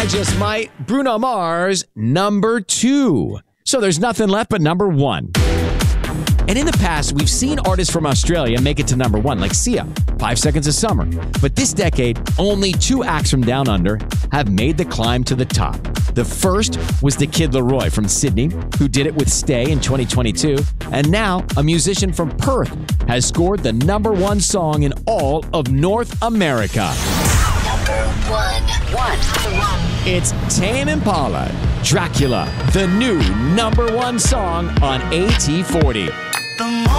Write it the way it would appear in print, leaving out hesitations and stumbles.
just might. Bruno Mars, number 2. So there's nothing left but number 1. And in the past, we've seen artists from Australia make it to number 1, like Sia, 5 Seconds of Summer. But this decade, only 2 acts from Down Under have made the climb to the top. The first was the Kid Laroi from Sydney, who did it with Stay in 2022. And now, a musician from Perth has scored the number 1 song in all of North America. Number 1. It's Tame Impala, Dracula, the new number 1 song on AT40. The more